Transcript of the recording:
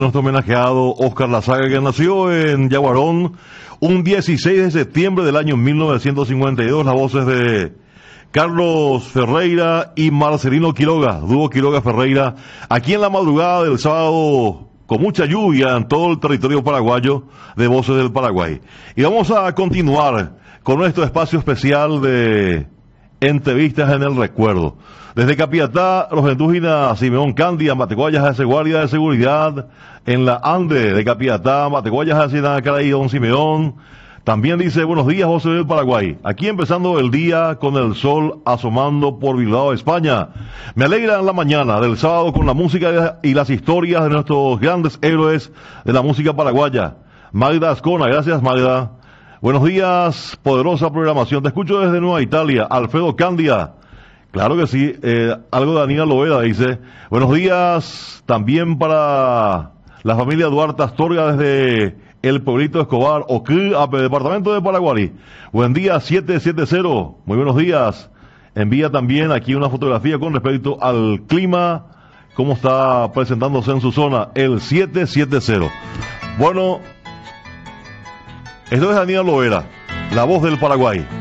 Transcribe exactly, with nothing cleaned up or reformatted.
Nuestro homenajeado Oscar Lazaga, que nació en Yaguarón un dieciséis de septiembre del año mil novecientos cincuenta y dos. Las voces de Carlos Ferreira y Marcelino Quiroga, dúo Quiroga Ferreira, aquí en la madrugada del sábado, con mucha lluvia en todo el territorio paraguayo de Voces del Paraguay. Y vamos a continuar con nuestro espacio especial de entrevistas en el recuerdo. Desde Capiatá, Rosendúgina, Simeón Candia, Mateguayas hace guardia de seguridad en la Ande de Capiatá, Mateguayas hace Nacaraí, Don Simeón. También dice, buenos días, José del Paraguay. Aquí empezando el día con el sol asomando por Bilbao, España. Me alegra en la mañana del sábado con la música y las historias de nuestros grandes héroes de la música paraguaya. Magda Ascona, gracias Magda. Buenos días, poderosa programación. Te escucho desde Nueva Italia. Alfredo Candia. Claro que sí, eh, algo de Daniela Loera dice, buenos días también para la familia Duarte Astorga desde el pueblito Escobar, Oquí, departamento de Paraguay. Buen día, siete siete cero, muy buenos días. Envía también aquí una fotografía con respecto al clima, cómo está presentándose en su zona, el siete siete cero. Bueno, esto es Daniela Loera, la voz del Paraguay.